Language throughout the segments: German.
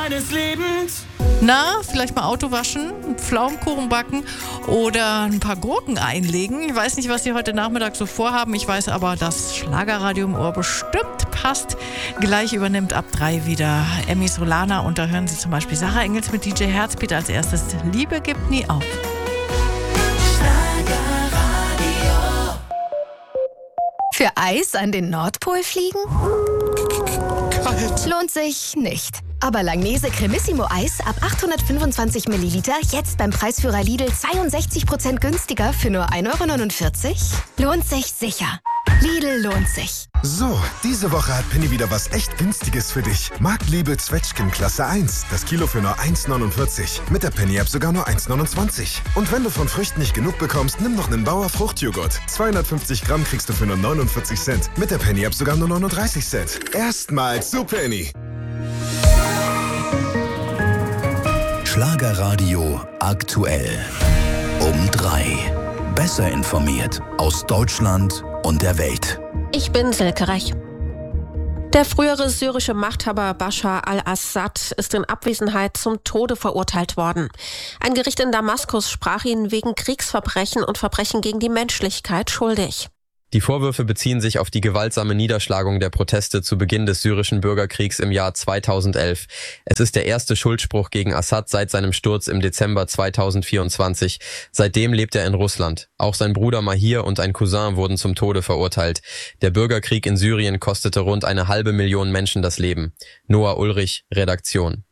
Eines Lebens. Na, vielleicht mal Auto waschen, einen Pflaumenkuchen backen oder ein paar Gurken einlegen. Ich weiß nicht, was Sie heute Nachmittag so vorhaben. Ich weiß aber, dass Schlagerradio im Ohr bestimmt passt. Gleich übernimmt ab 3 wieder Emmy Solana. Und da hören Sie zum Beispiel Sarah Engels mit DJ Herzbeat als erstes. Liebe gibt nie auf. Für Eis an den Nordpol fliegen? Kalt. Lohnt sich nicht. Aber Langnese Cremissimo Eis ab 825 Milliliter jetzt beim Preisführer Lidl 62% günstiger für nur 1,49 €? Lohnt sich sicher. Lidl lohnt sich. So, diese Woche hat Penny wieder was echt Günstiges für dich. Marktliebe Zwetschgen Klasse 1. Das Kilo für nur 1,49. Mit der Penny-App sogar nur 1,29. Und wenn du von Früchten nicht genug bekommst, nimm noch einen Bauer Fruchtjoghurt. 250 Gramm kriegst du für nur 49 Cent. Mit der Penny-App sogar nur 39 Cent. Erstmals zu Penny. Schlagerradio aktuell. Um 3. Besser informiert aus Deutschland und der Welt. Ich bin Silke Reich. Der frühere syrische Machthaber Bashar al-Assad ist in Abwesenheit zum Tode verurteilt worden. Ein Gericht in Damaskus sprach ihn wegen Kriegsverbrechen und Verbrechen gegen die Menschlichkeit schuldig. Die Vorwürfe beziehen sich auf die gewaltsame Niederschlagung der Proteste zu Beginn des syrischen Bürgerkriegs im Jahr 2011. Es ist der erste Schuldspruch gegen Assad seit seinem Sturz im Dezember 2024. Seitdem lebt er in Russland. Auch sein Bruder Mahir und ein Cousin wurden zum Tode verurteilt. Der Bürgerkrieg in Syrien kostete rund 500.000 Menschen das Leben. Noah Ulrich, Redaktion.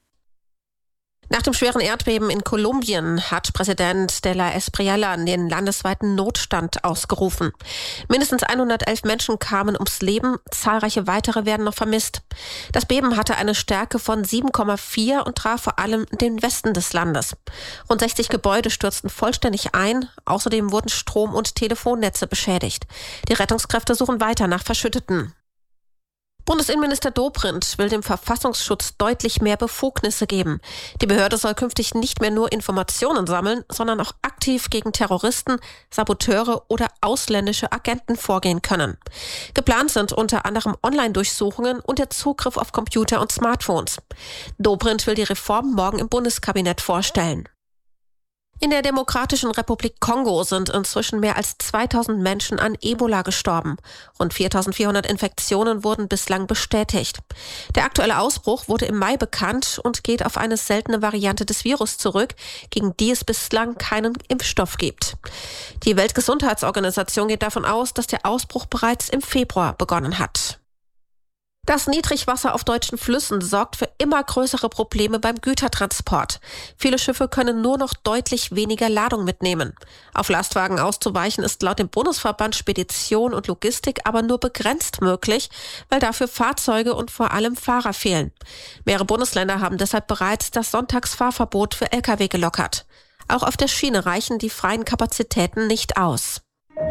Nach dem schweren Erdbeben in Kolumbien hat Präsident de la Espriella den landesweiten Notstand ausgerufen. Mindestens 111 Menschen kamen ums Leben, zahlreiche weitere werden noch vermisst. Das Beben hatte eine Stärke von 7,4 und traf vor allem den Westen des Landes. Rund 60 Gebäude stürzten vollständig ein, außerdem wurden Strom- und Telefonnetze beschädigt. Die Rettungskräfte suchen weiter nach Verschütteten. Bundesinnenminister Dobrindt will dem Verfassungsschutz deutlich mehr Befugnisse geben. Die Behörde soll künftig nicht mehr nur Informationen sammeln, sondern auch aktiv gegen Terroristen, Saboteure oder ausländische Agenten vorgehen können. Geplant sind unter anderem Online-Durchsuchungen und der Zugriff auf Computer und Smartphones. Dobrindt will die Reform morgen im Bundeskabinett vorstellen. In der Demokratischen Republik Kongo sind inzwischen mehr als 2000 Menschen an Ebola gestorben. Rund 4400 Infektionen wurden bislang bestätigt. Der aktuelle Ausbruch wurde im Mai bekannt und geht auf eine seltene Variante des Virus zurück, gegen die es bislang keinen Impfstoff gibt. Die Weltgesundheitsorganisation geht davon aus, dass der Ausbruch bereits im Februar begonnen hat. Das Niedrigwasser auf deutschen Flüssen sorgt für immer größere Probleme beim Gütertransport. Viele Schiffe können nur noch deutlich weniger Ladung mitnehmen. Auf Lastwagen auszuweichen ist laut dem Bundesverband Spedition und Logistik aber nur begrenzt möglich, weil dafür Fahrzeuge und vor allem Fahrer fehlen. Mehrere Bundesländer haben deshalb bereits das Sonntagsfahrverbot für Lkw gelockert. Auch auf der Schiene reichen die freien Kapazitäten nicht aus.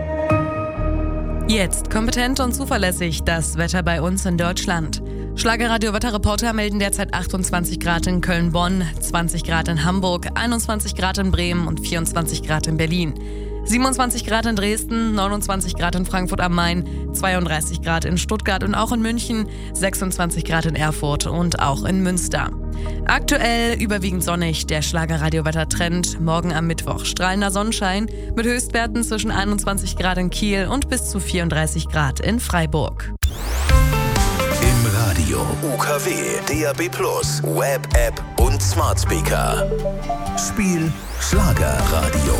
Jetzt kompetent und zuverlässig das Wetter bei uns in Deutschland. Schlagerradio-Wetterreporter melden derzeit 28 Grad in Köln-Bonn, 20 Grad in Hamburg, 21 Grad in Bremen und 24 Grad in Berlin. 27 Grad in Dresden, 29 Grad in Frankfurt am Main, 32 Grad in Stuttgart und auch in München, 26 Grad in Erfurt und auch in Münster. Aktuell überwiegend sonnig, der Schlagerradio-Wettertrend. Morgen am Mittwoch strahlender Sonnenschein mit Höchstwerten zwischen 21 Grad in Kiel und bis zu 34 Grad in Freiburg. Im Radio UKW, DAB+, Web-App und Smart Speaker. Spiel Schlagerradio.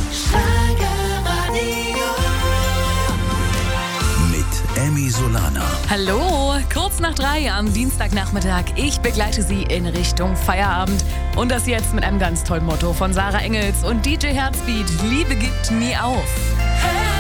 Mit Emmy Solana. Hallo, kurz nach 3 am Dienstagnachmittag. Ich begleite Sie in Richtung Feierabend. Und das jetzt mit einem ganz tollen Motto von Sarah Engels und DJ Herzbeat. Liebe gibt nie auf.